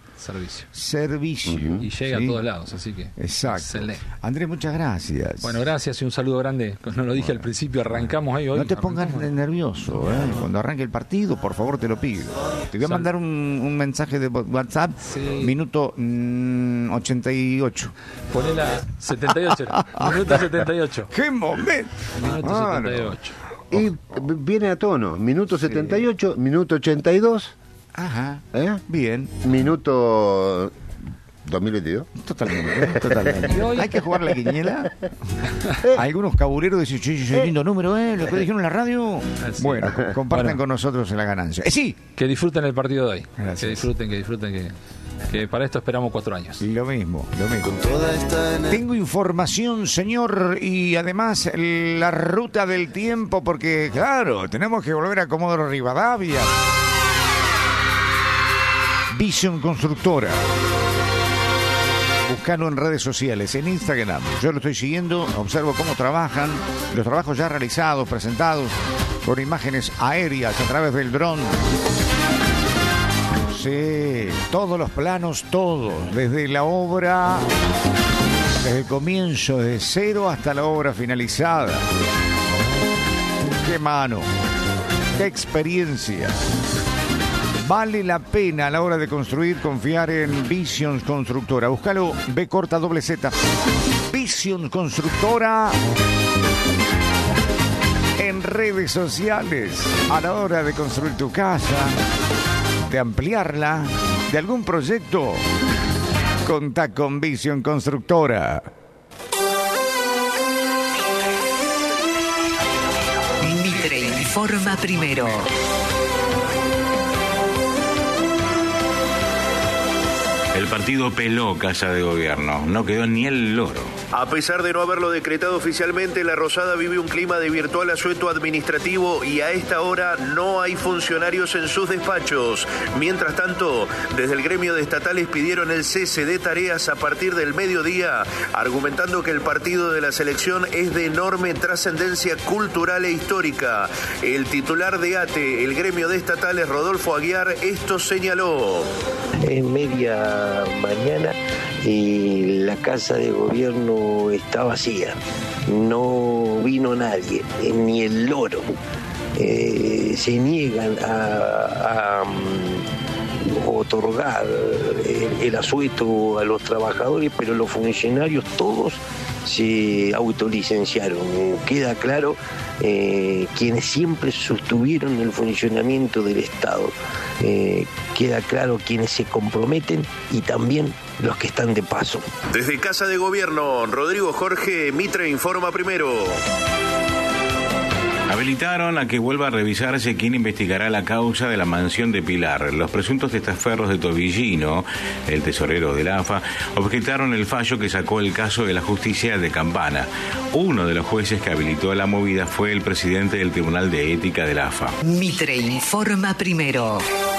Y llega a todos lados, así que exacto. Excelente. Andrés, muchas gracias. Bueno, gracias y un saludo grande. No lo dije al principio, arrancamos ahí hoy. No te pongas nervioso, cuando arranque el partido, por favor, te lo pido. Te voy a mandar un mensaje de WhatsApp, minuto 88. Ponela 78, minuto 78. ¡Qué momento! Minuto 78. Y viene a tono, minuto 78, minuto 82. Ajá. Bien. Minuto 2022. Totalmente. Hay que jugar la quiniela. Algunos cabureros dicen, che, lindo número, lo que dijeron en la radio. Bueno, comparten con nosotros en la ganancia. Sí. Que disfruten el partido de hoy. Gracias. Que disfruten, que para esto esperamos 4 años. Lo mismo. Tengo información, señor, y además la ruta del tiempo, porque, claro, tenemos que volver a Comodoro Rivadavia. Vision Constructora. Buscalo en redes sociales, en Instagram. Yo lo estoy siguiendo, observo cómo trabajan, los trabajos ya realizados, presentados con imágenes aéreas a través del dron. Sí, todos los planos, todos, desde la obra, desde el comienzo, de cero hasta la obra finalizada. ¡Qué mano! ¡Qué experiencia! Vale la pena a la hora de construir confiar en Vision Constructora. Búscalo, B_Z. Vision Constructora en redes sociales. A la hora de construir tu casa, de ampliarla, de algún proyecto, contá con Vision Constructora. Mitre informa primero. El partido peló Casa de Gobierno, no quedó ni el loro. A pesar de no haberlo decretado oficialmente, La Rosada vive un clima de virtual asueto administrativo y a esta hora no hay funcionarios en sus despachos. Mientras tanto, desde el gremio de estatales pidieron el cese de tareas a partir del mediodía, argumentando que el partido de la selección es de enorme trascendencia cultural e histórica. El titular de ATE, el gremio de estatales, Rodolfo Aguiar, esto señaló. Es media mañana y la Casa de Gobierno está vacía. No vino nadie, ni el loro. Se niegan a otorgar el asueto a los trabajadores, pero los funcionarios todos se autolicenciaron. Queda claro quienes siempre sostuvieron el funcionamiento del Estado. Queda claro quienes se comprometen y también los que están de paso. Desde Casa de Gobierno, Rodrigo Jorge, Mitre informa primero. Habilitaron a que vuelva a revisarse quién investigará la causa de la mansión de Pilar. Los presuntos testaferros de Tobillino, el tesorero del AFA, objetaron el fallo que sacó el caso de la justicia de Campana. Uno de los jueces que habilitó la movida fue el presidente del Tribunal de Ética del AFA. Mitre informa primero.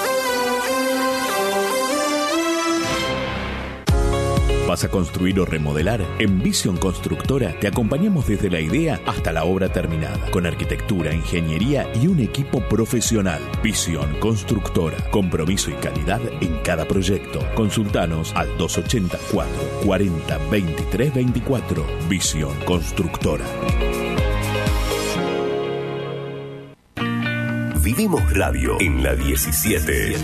¿Vas a construir o remodelar? En Vision Constructora te acompañamos desde la idea hasta la obra terminada, con arquitectura, ingeniería y un equipo profesional. Vision Constructora, compromiso y calidad en cada proyecto. Consultanos al 284 40 23 24. Vision Constructora. Vivimos Radio en la 17.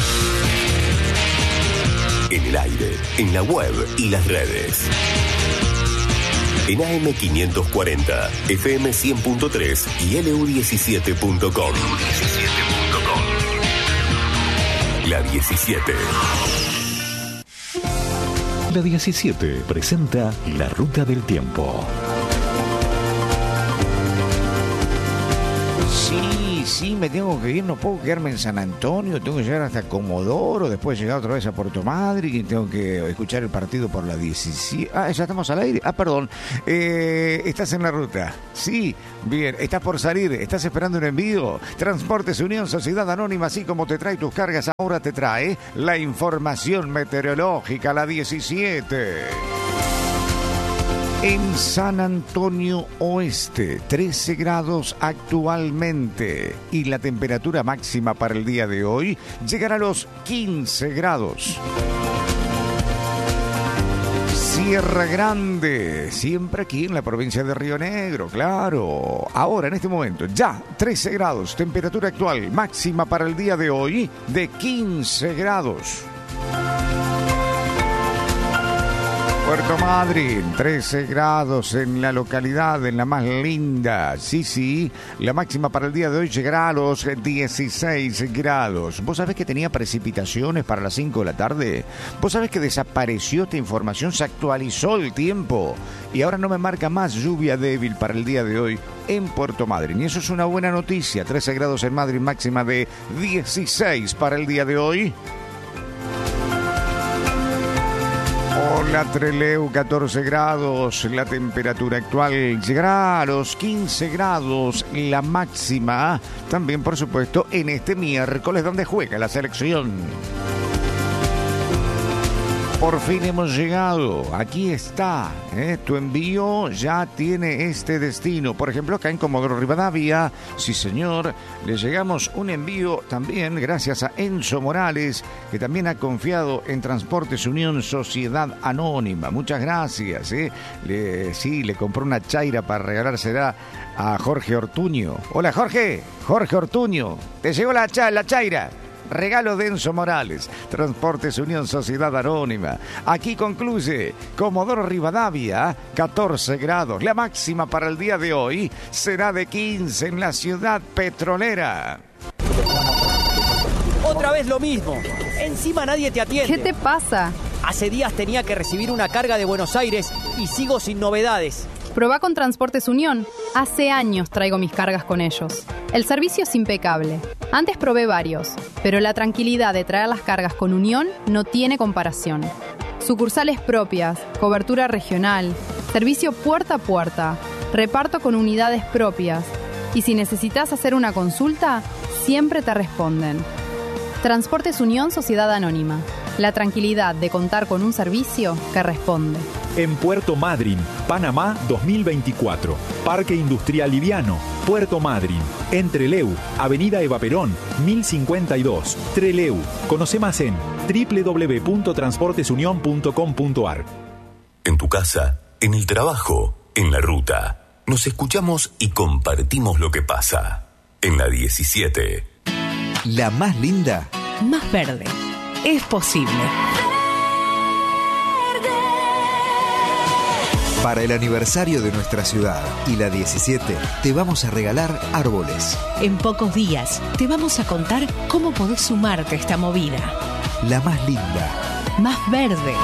En el aire, en la web y las redes. En AM540, FM 100.3 y LU17.com. La 17. La 17 presenta La Ruta del Tiempo. Sí, me tengo que ir, no puedo quedarme en San Antonio, tengo que llegar hasta Comodoro, después llegar otra vez a Puerto Madryn y tengo que escuchar el partido por la 17. Ah, ya estamos al aire. Perdón. ¿Estás en la ruta? Sí, bien. ¿Estás por salir? ¿Estás esperando un envío? Transportes Unión Sociedad Anónima, así como te trae tus cargas, ahora te trae la información meteorológica, la 17. En San Antonio Oeste, 13 grados actualmente y la temperatura máxima para el día de hoy llegará a los 15 grados. Sierra Grande, siempre aquí en la provincia de Río Negro, claro. Ahora, en este momento, ya 13 grados, temperatura actual máxima para el día de hoy de 15 grados. Puerto Madryn, 13 grados en la localidad, en la más linda. Sí, la máxima para el día de hoy llegará a los 16 grados. ¿Vos sabés que tenía precipitaciones para las 5 de la tarde? ¿Vos sabés que desapareció esta información? Se actualizó el tiempo y ahora no me marca más lluvia débil para el día de hoy en Puerto Madryn. Y eso es una buena noticia. 13 grados en Madryn, máxima de 16 para el día de hoy. Hola Trelew, 14 grados, la temperatura actual llegará a los 15 grados, la máxima, también por supuesto en este miércoles donde juega la selección. Por fin hemos llegado, aquí está, tu envío ya tiene este destino. Por ejemplo, acá en Comodoro Rivadavia, sí señor, le llegamos un envío también gracias a Enzo Morales, que también ha confiado en Transportes Unión Sociedad Anónima. Muchas gracias, le compró una chaira para regalársela a Jorge Ortuño. Hola Jorge Ortuño, te llegó la chaira. Regalo de Enzo Morales. Transportes Unión Sociedad Anónima. Aquí concluye Comodoro Rivadavia, 14 grados. La máxima para el día de hoy será de 15 en la ciudad petrolera. Otra vez lo mismo. Encima nadie te atiende. ¿Qué te pasa? Hace días tenía que recibir una carga de Buenos Aires y sigo sin novedades. Probá con Transportes Unión. Hace años traigo mis cargas con ellos. El servicio es impecable. Antes probé varios, pero la tranquilidad de traer las cargas con Unión no tiene comparación. Sucursales propias, cobertura regional, servicio puerta a puerta, reparto con unidades propias. Y si necesitas hacer una consulta, siempre te responden. Transportes Unión Sociedad Anónima. La tranquilidad de contar con un servicio que responde. En Puerto Madryn, Panamá 2024. Parque Industrial Liviano, Puerto Madryn. En Trelew, Avenida Eva Perón, 1052. Trelew. Conoce más en www.transportesunion.com.ar. En tu casa, en el trabajo, en la ruta. Nos escuchamos y compartimos lo que pasa. En la 17. La más linda. Más verde. Es posible. Para el aniversario de nuestra ciudad y la 17, te vamos a regalar árboles. En pocos días te vamos a contar cómo podés sumarte a esta movida. La más linda. Más verde.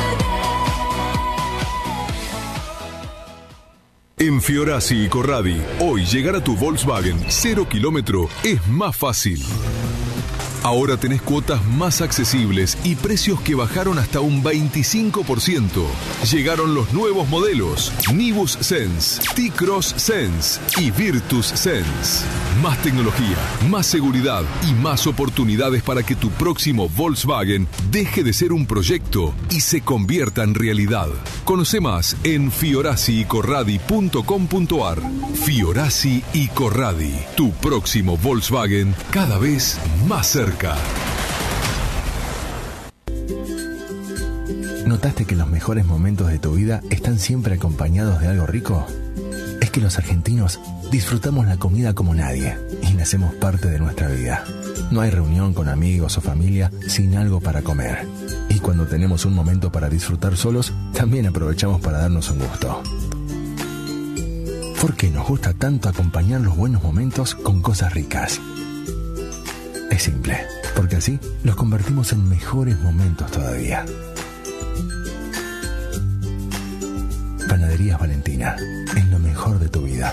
En Fiorasi y Corradi, hoy llegar a tu Volkswagen 0 kilómetro es más fácil. Ahora tenés cuotas más accesibles y precios que bajaron hasta un 25%. Llegaron los nuevos modelos Nibus Sense, T-Cross Sense y Virtus Sense. Más tecnología, más seguridad y más oportunidades para que tu próximo Volkswagen deje de ser un proyecto y se convierta en realidad. Conoce más en fiorasiicorradi.com.ar. Fiorasi y Corradi, tu próximo Volkswagen cada vez más cerca. ¿Notaste que los mejores momentos de tu vida están siempre acompañados de algo rico? Es que los argentinos disfrutamos la comida como nadie y la hacemos parte de nuestra vida. No hay reunión con amigos o familia sin algo para comer. Y cuando tenemos un momento para disfrutar solos, también aprovechamos para darnos un gusto. ¿Por qué nos gusta tanto acompañar los buenos momentos con cosas ricas? Es simple, porque así los convertimos en mejores momentos todavía. Panaderías Valentina, es lo mejor de tu vida.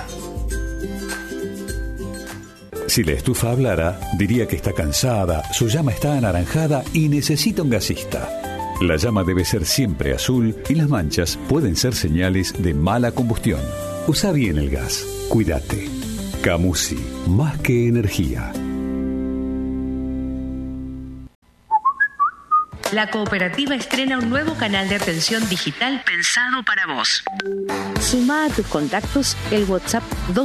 Si la estufa hablara, diría que está cansada, su llama está anaranjada y necesita un gasista. La llama debe ser siempre azul y las manchas pueden ser señales de mala combustión. Usa bien el gas. Cuídate. Camusi, más que energía. La cooperativa estrena un nuevo canal de atención digital pensado para vos. Sumá a tus contactos el WhatsApp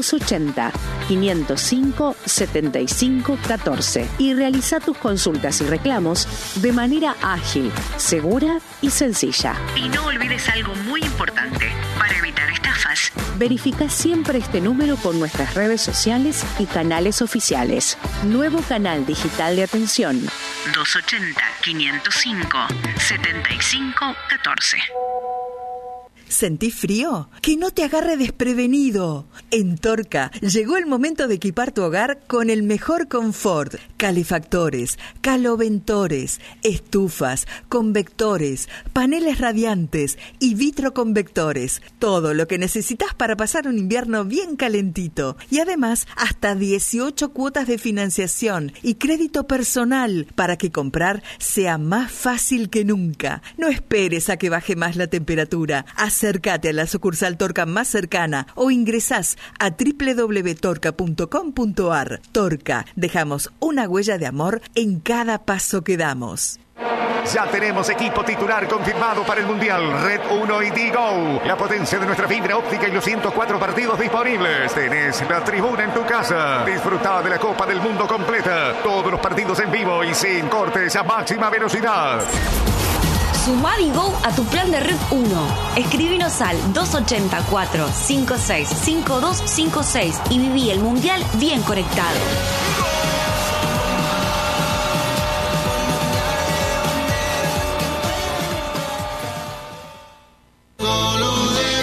280-505-7514 y realiza tus consultas y reclamos de manera ágil, segura y sencilla. Y no olvides algo muy importante. Para evitar estafas, verifica siempre este número con nuestras redes sociales y canales oficiales. Nuevo canal digital de atención 280-505-7514. ¿Sentís frío? ¡Que no te agarre desprevenido! En Torca llegó el momento de equipar tu hogar con el mejor confort. Calefactores, caloventores, estufas, convectores, paneles radiantes y vitroconvectores. Todo lo que necesitas para pasar un invierno bien calentito. Y además, hasta 18 cuotas de financiación y crédito personal para que comprar sea más fácil que nunca. No esperes a que baje más la temperatura. Acércate a la sucursal Torca más cercana o ingresás a www.torca.com.ar. Torca, dejamos una huella de amor en cada paso que damos. Ya tenemos equipo titular confirmado para el Mundial. Red 1 y Digo. La potencia de nuestra fibra óptica y los 104 partidos disponibles. Tenés la tribuna en tu casa. Disfrutá de la Copa del Mundo completa. Todos los partidos en vivo y sin cortes a máxima velocidad. Sumá Digo a tu plan de Red 1. Escríbenos al 280-456-5256 y viví el Mundial bien conectado.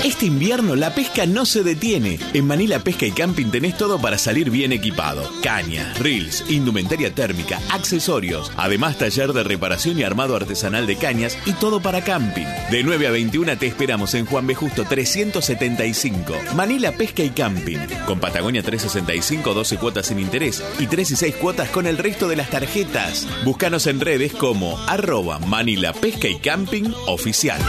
Este invierno la pesca no se detiene. En Manila Pesca y Camping tenés todo para salir bien equipado. Caña, reels, indumentaria térmica, accesorios. Además, taller de reparación y armado artesanal de cañas y todo para camping. De 9 a 21 te esperamos en Juan B. Justo 375. Manila Pesca y Camping. Con Patagonia 365, 12 cuotas sin interés y 3 y 6 cuotas con el resto de las tarjetas. Búscanos en redes como @Manila Pesca y Camping Oficial.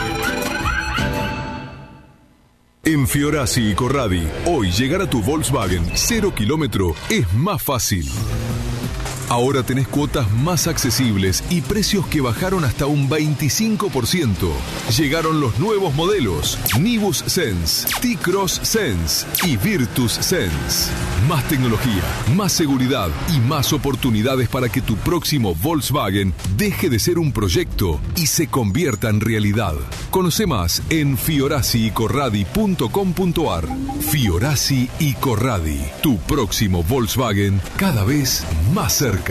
En Fiorasi y Corradi, hoy llegar a tu Volkswagen 0 kilómetro es más fácil. Ahora tenés cuotas más accesibles y precios que bajaron hasta un 25%. Llegaron los nuevos modelos Nibus Sense, T-Cross Sense y Virtus Sense. Más tecnología, más seguridad y más oportunidades para que tu próximo Volkswagen deje de ser un proyecto y se convierta en realidad. Conoce más en fiorasiicorradi.com.ar. Fiorasi y Corradi, tu próximo Volkswagen cada vez más cerca.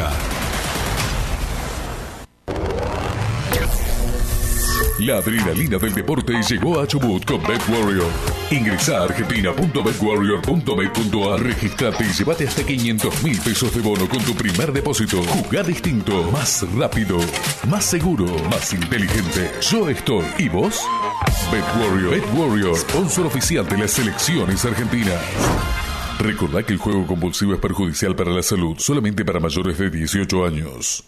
La adrenalina del deporte llegó a Chubut con BetWarrior. Ingresa a argentina.betwarrior.bet.ar, registrate y llévate hasta 500.000 pesos de bono con tu primer depósito. Jugá distinto, más rápido, más seguro, más inteligente. Yo estoy. ¿Y vos? BetWarrior. BetWarrior, sponsor oficial de las selecciones argentinas. Recordá que el juego compulsivo es perjudicial para la salud, solamente para mayores de 18 años.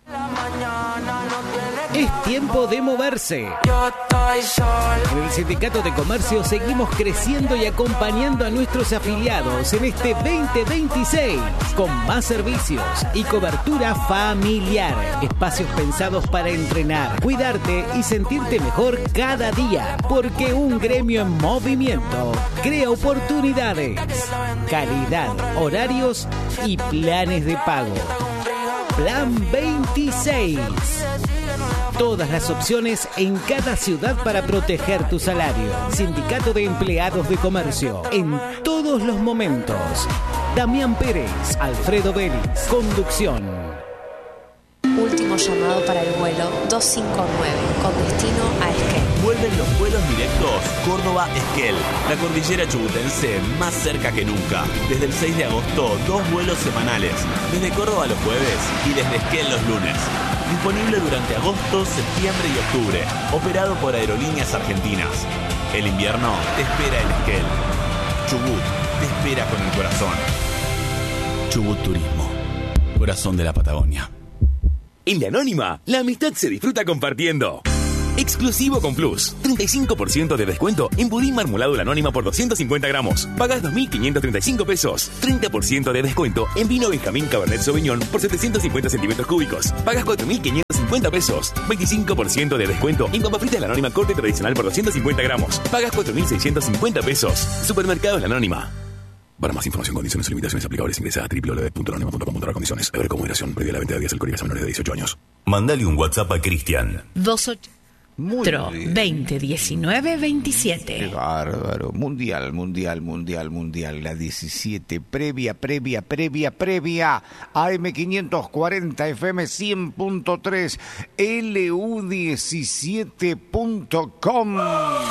Es tiempo de moverse. En el Sindicato de Comercio seguimos creciendo y acompañando a nuestros afiliados en este 2026 con más servicios y cobertura familiar. Espacios pensados para entrenar, cuidarte y sentirte mejor cada día. Porque un gremio en movimiento crea oportunidades, calidad, horarios y planes de pago. Plan 26. Todas las opciones en cada ciudad para proteger tu salario. Sindicato de Empleados de Comercio. En todos los momentos. Damián Pérez, Alfredo Vélez. Conducción. Último llamado para el vuelo 259 con destino a Esquel. Vuelven los vuelos directos Córdoba-Esquel. La cordillera chubutense más cerca que nunca. Desde el 6 de agosto, 2 vuelos semanales. Desde Córdoba los jueves y desde Esquel los lunes. Disponible durante agosto, septiembre y octubre. Operado por Aerolíneas Argentinas. El invierno te espera en Esquel. Chubut te espera con el corazón. Chubut Turismo. Corazón de la Patagonia. En La Anónima, la amistad se disfruta compartiendo. Exclusivo con Plus. 35% de descuento en budín marmolado La Anónima por 250 gramos. Pagas 2.535 pesos. 30% de descuento en vino Benjamín Cabernet Sauvignon por 750 centímetros cúbicos. Pagas 4.550 pesos. 25% de descuento en papa frita La Anónima corte tradicional por 250 gramos. Pagas 4.650 pesos. Supermercados La Anónima. Para más información, condiciones y limitaciones aplicables, ingresa a www.lanónima.com.ar. Condiciones. Beber con moderación. Prohibida la venta de bebidas alcohólicas a menores de 18 años. Mandale un WhatsApp a Cristian. 2019-27. Qué bárbaro. Mundial. La 17. Previa. AM540, FM 100.3, LU17.com.